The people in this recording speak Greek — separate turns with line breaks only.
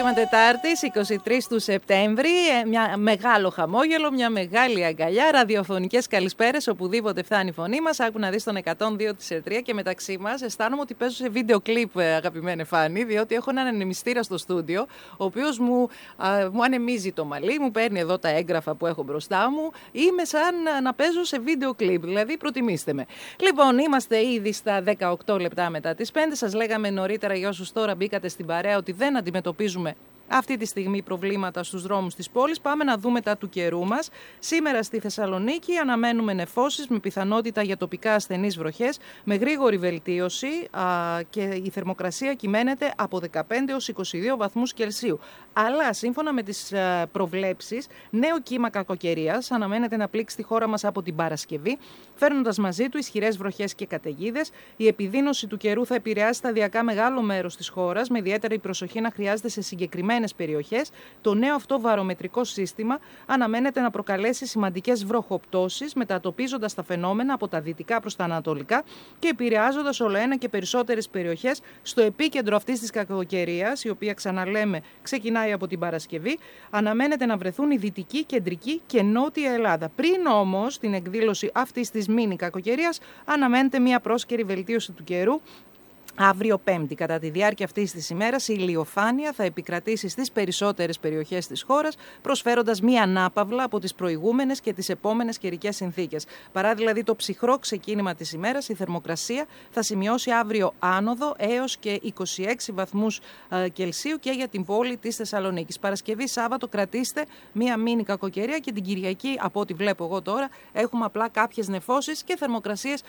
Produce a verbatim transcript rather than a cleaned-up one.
Απόγευμα Τετάρτης, εικοστή τρίτη του Σεπτέμβρη, μια μεγάλο χαμόγελο, μια μεγάλη αγκαλιά, ραδιοφωνικές καλησπέρες οπουδήποτε φτάνει η φωνή μας. Άκου να δεις τον εκατόν δύο της Ερτρία και μεταξύ μας αισθάνομαι ότι παίζω σε βίντεο κλιπ, αγαπημένη Φάνη, διότι έχω έναν ανεμιστήρα στο στούντιο, ο οποίος μου, α, μου ανεμίζει το μαλλί, μου παίρνει εδώ τα έγγραφα που έχω μπροστά μου. Είμαι σαν να παίζω σε βίντεο κλιπ, δηλαδή προτιμήστε με. Λοιπόν, είμαστε ήδη στα δεκαοκτώ λεπτά μετά τις πέντε. Σας λέγαμε νωρίτερα για όσους τώρα μπήκατε στην παρέα ότι δεν αντιμετωπίζουμε αυτή τη στιγμή προβλήματα στους δρόμους της πόλης. Πάμε να δούμε τα του καιρού μας. Σήμερα στη Θεσσαλονίκη αναμένουμε νεφώσεις με πιθανότητα για τοπικά ασθενείς βροχές, με γρήγορη βελτίωση α, και η θερμοκρασία κυμαίνεται από δεκαπέντε έως είκοσι δύο βαθμούς Κελσίου. Αλλά σύμφωνα με τις α, προβλέψεις, νέο κύμα κακοκαιρίας αναμένεται να πλήξει τη χώρα μας από την Παρασκευή, φέρνοντας μαζί του ισχυρές βροχές και καταιγίδες. Η επιδείνωση του καιρού θα επηρεάσει σταδιακά μεγάλο μέρος της χώρας, με ιδιαίτερη προσοχή να χρειάζεται σε συγκεκριμένες περιοχές. Το νέο αυτό βαρομετρικό σύστημα αναμένεται να προκαλέσει σημαντικές βροχοπτώσεις, μετατοπίζοντας τα φαινόμενα από τα δυτικά προς τα ανατολικά και επηρεάζοντας όλο ένα και περισσότερες περιοχές. Στο επίκεντρο αυτής της κακοκαιρίας, η οποία, ξαναλέμε, ξεκινάει από την Παρασκευή, αναμένεται να βρεθούν η δυτική, κεντρική και νότια Ελλάδα. Πριν όμως την εκδήλωση αυτής της μίνι κακοκαιρίας, αναμένεται μια πρόσκαιρη βελτίωση του καιρού. Αύριο Πέμπτη, κατά τη διάρκεια αυτής της ημέρας, η ηλιοφάνεια θα επικρατήσει στις περισσότερες περιοχές της χώρας, προσφέροντας μία ανάπαυλα από τις προηγούμενες και τις επόμενες καιρικές συνθήκες. Παρά δηλαδή το ψυχρό ξεκίνημα της ημέρας, η θερμοκρασία θα σημειώσει αύριο άνοδο έως και είκοσι έξι βαθμούς ε, Κελσίου και για την πόλη της Θεσσαλονίκης. Παρασκευή, Σάββατο, κρατήστε μία μίνι κακοκαιρία και την Κυριακή, από ό,τι βλέπω εγώ τώρα, έχουμε απλά κάποιες νεφώσεις και θερμοκρασίες